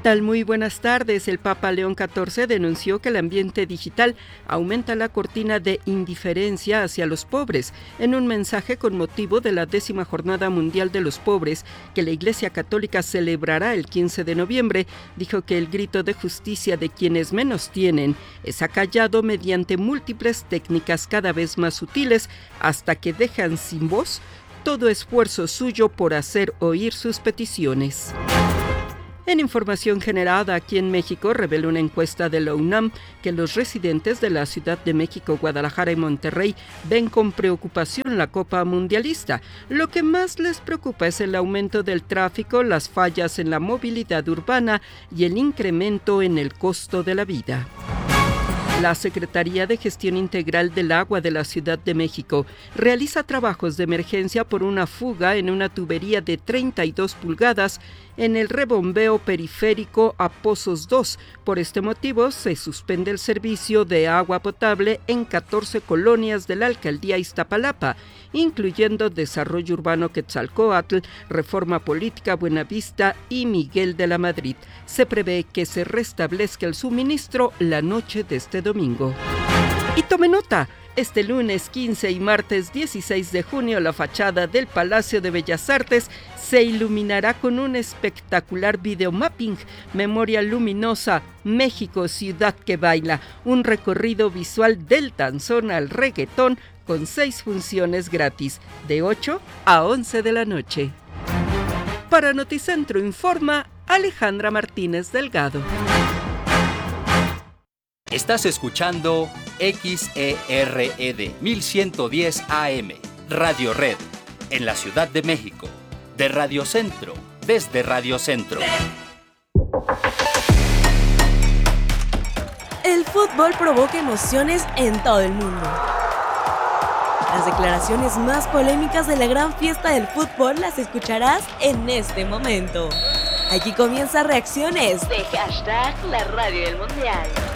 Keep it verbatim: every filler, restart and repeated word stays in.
tal? Muy buenas tardes. El Papa León catorce denunció que el ambiente digital aumenta la cortina de indiferencia hacia los pobres. En un mensaje con motivo de la décima Jornada Mundial de los Pobres, que la Iglesia Católica celebrará el quince de noviembre, dijo que el grito de justicia de quienes menos tienen es acallado mediante múltiples técnicas cada vez más sutiles hasta que dejan sin voz todo esfuerzo suyo por hacer oír sus peticiones. En información generada aquí en México, revela una encuesta de la UNAM que los residentes de la Ciudad de México, Guadalajara y Monterrey ven con preocupación la Copa Mundialista. Lo que más les preocupa es el aumento del tráfico, las fallas en la movilidad urbana y el incremento en el costo de la vida. La Secretaría de Gestión Integral del Agua de la Ciudad de México realiza trabajos de emergencia por una fuga en una tubería de treinta y dos pulgadas en el rebombeo periférico a Pozos dos. Por este motivo, se suspende el servicio de agua potable en catorce colonias de la alcaldía Iztapalapa, incluyendo Desarrollo Urbano Quetzalcóatl, Reforma Política Buenavista y Miguel de la Madrid. Se prevé que se restablezca el suministro la noche de este domingo. Y tome nota, este lunes quince y martes dieciséis de junio la fachada del Palacio de Bellas Artes se iluminará con un espectacular videomapping, Memoria Luminosa, México, Ciudad que Baila, un recorrido visual del danzón al reggaetón con seis funciones gratis, de ocho a once de la noche. Para Noticentro informa Alejandra Martínez Delgado. Estás escuchando X E R E D mil ciento diez A M, Radio Red, en la Ciudad de México, de Radio Centro, desde Radio Centro. El fútbol provoca emociones en todo el mundo. Las declaraciones más polémicas de la gran fiesta del fútbol las escucharás en este momento. Aquí comienza Reacciones de hashtag La Radio del Mundial.